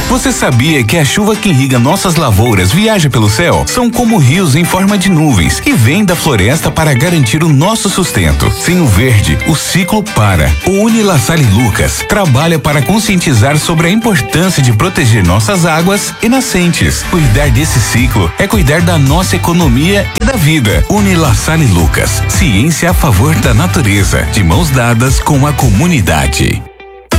Você sabia que a chuva que irriga nossas lavouras viaja pelo céu? São como rios em forma de nuvens e vêm da floresta para garantir o nosso sustento. Sem o verde, o ciclo para. O Unila Salle Lucas trabalha para conscientizar sobre a importância de proteger nossas águas e nascentes. Cuidar desse ciclo é cuidar da nossa economia e da vida. Unila Salle Lucas, ciência a favor da natureza, de mãos dadas com a comunidade.